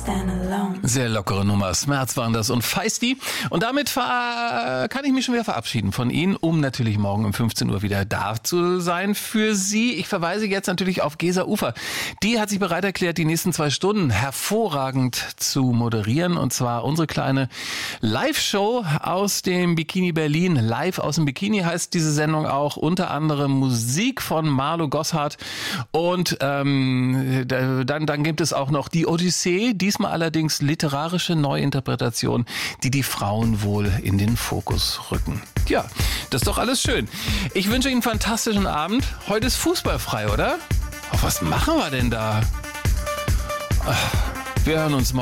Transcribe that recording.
Sehr lockere Nummer. Smerz waren das und Feisty. Und damit kann ich mich schon wieder verabschieden von Ihnen, um natürlich morgen um 15 Uhr wieder da zu sein für Sie. Ich verweise jetzt natürlich auf Gesa Ufer. Die hat sich bereit erklärt, die nächsten 2 Stunden hervorragend zu moderieren. Und zwar unsere kleine Live-Show aus dem Bikini Berlin. Live aus dem Bikini heißt diese Sendung auch. Unter anderem Musik von Marlo Gosshardt. Und dann gibt es auch noch die Odyssee. Diesmal allerdings literarische Neuinterpretation, die Frauen wohl in den Fokus rücken. Ja, das ist doch alles schön. Ich wünsche Ihnen einen fantastischen Abend. Heute ist fußballfrei, oder? Was machen wir denn da? Wir hören uns morgen.